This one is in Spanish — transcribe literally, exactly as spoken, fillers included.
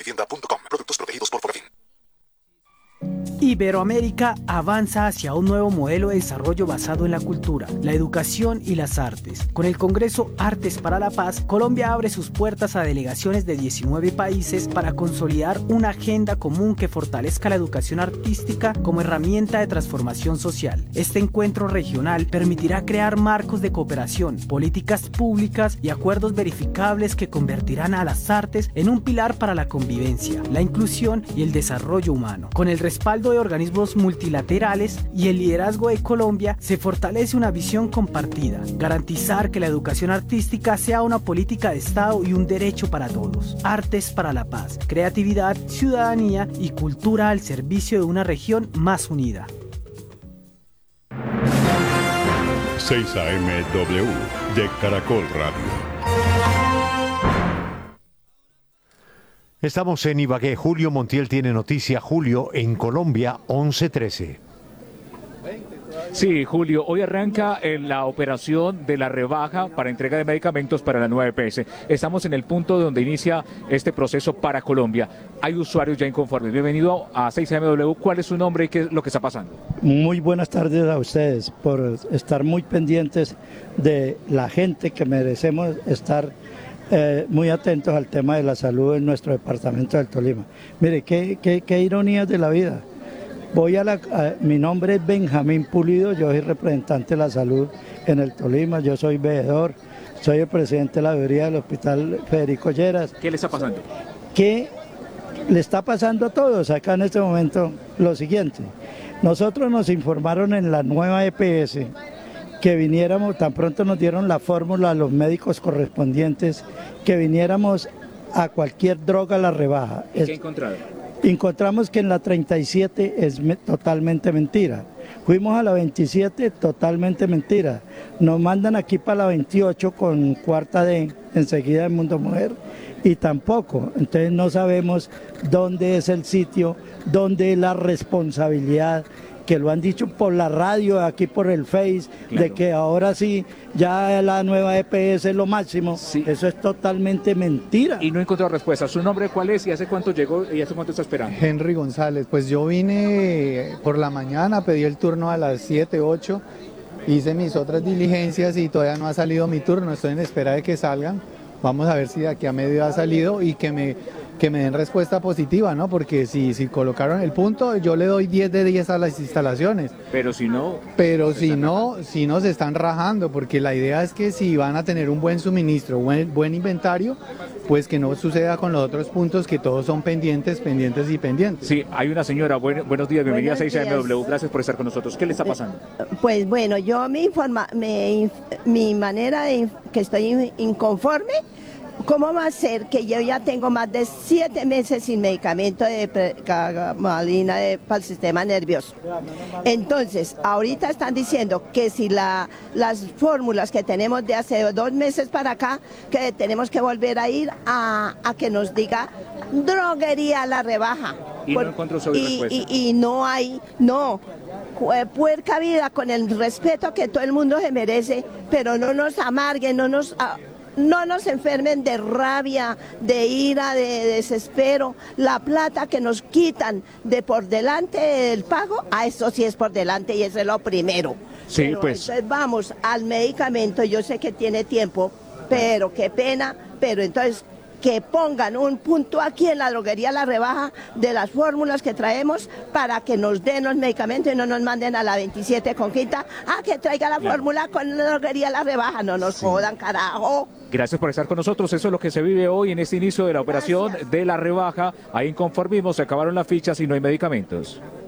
vivienda punto com. Productos protegidos por Forafin. Iberoamérica avanza hacia un nuevo modelo de desarrollo basado en la cultura, la educación y las artes. Con el Congreso Artes para la Paz, Colombia abre sus puertas a delegaciones de diecinueve países para consolidar una agenda común que fortalezca la educación artística como herramienta de transformación social. Este encuentro regional permitirá crear marcos de cooperación, políticas públicas y acuerdos verificables que convertirán a las artes en un pilar para la convivencia, la inclusión y el desarrollo humano. Con el respaldo de organismos multilaterales y el liderazgo de Colombia, se fortalece una visión compartida, garantizar que la educación artística sea una política de Estado y un derecho para todos. Artes para la paz, creatividad, ciudadanía y cultura al servicio de una región más unida. seis A M W de Caracol Radio. Estamos en Ibagué. Julio Montiel tiene noticia. Julio, en Colombia, once trece. Sí, Julio, hoy arranca en la operación de la rebaja para entrega de medicamentos para la nueva E P S. Estamos en el punto donde inicia este proceso para Colombia. Hay usuarios ya inconformes. Bienvenido a seis A M W. ¿Cuál es su nombre y qué es lo que está pasando? Muy buenas tardes a ustedes por estar muy pendientes de la gente que merecemos estar Eh, muy atentos al tema de la salud en nuestro departamento del Tolima. Mire, qué, qué, qué ironías de la vida. Voy a la, a, mi nombre es Benjamín Pulido, yo soy representante de la salud en el Tolima, yo soy veedor, soy el presidente de la veeduría del Hospital Federico Lleras. ¿Qué le está pasando? ¿Qué le está pasando a todos acá en este momento? Lo siguiente, nosotros nos informaron en la nueva E P S que viniéramos, tan pronto nos dieron la fórmula a los médicos correspondientes, que viniéramos a cualquier droga a la rebaja. ¿Y qué encontraron? Encontramos que en la treinta y siete es me, totalmente mentira. Fuimos a la veintisiete, totalmente mentira. Nos mandan aquí para la veintiocho con cuarta D, enseguida en Mundo Mujer, y tampoco. Entonces no sabemos dónde es el sitio, dónde es la responsabilidad, que lo han dicho por la radio, aquí por el Face, claro, de que ahora sí, ya la nueva E P S es lo máximo. Sí. Eso es totalmente mentira. Y no he encontrado respuesta. ¿Su nombre cuál es y hace cuánto llegó y hace cuánto está esperando? Henry González. Pues yo vine por la mañana, pedí el turno a las siete, ocho, hice mis otras diligencias y todavía no ha salido mi turno. Estoy en espera de que salgan. Vamos a ver si de aquí a medio ha salido y que me... que me den respuesta positiva, ¿no? Porque si, si colocaron el punto, yo le doy diez de diez a las instalaciones. Pero si no... Pero si no, si no se están rajando, porque la idea es que si van a tener un buen suministro, buen, buen inventario, pues que no suceda con los otros puntos que todos son pendientes, pendientes y pendientes. Sí, hay una señora, buen, buenos días, bienvenida a seis A M W, gracias por estar con nosotros. ¿Qué le está pasando? Pues bueno, yo me informa, me, mi manera de que estoy inconforme. ¿Cómo va a ser que yo ya tengo más de siete meses sin medicamento de pregabalina para el sistema nervioso? Entonces, ahorita están diciendo que si la, las fórmulas que tenemos de hace dos meses para acá, que tenemos que volver a ir a, a que nos diga droguería a la rebaja. Y Por, no encontró sobre y, respuesta. Y, y no hay, no. Puerca vida, con el respeto que todo el mundo se merece, pero no nos amarguen, no nos... No nos enfermen de rabia, de ira, de desespero. La plata que nos quitan de por delante del pago, a eso sí es por delante y eso es lo primero. Sí, pero pues. Entonces vamos al medicamento, yo sé que tiene tiempo, pero qué pena, pero entonces que pongan un punto aquí en la droguería La Rebaja de las fórmulas que traemos para que nos den los medicamentos y no nos manden a la veintisiete con quinta a que traiga la claro. fórmula con la droguería La Rebaja. No nos sí. jodan, carajo. Gracias por estar con nosotros. Eso es lo que se vive hoy en este inicio de la operación Gracias. de La Rebaja. Hay inconformismo, se acabaron las fichas y no hay medicamentos.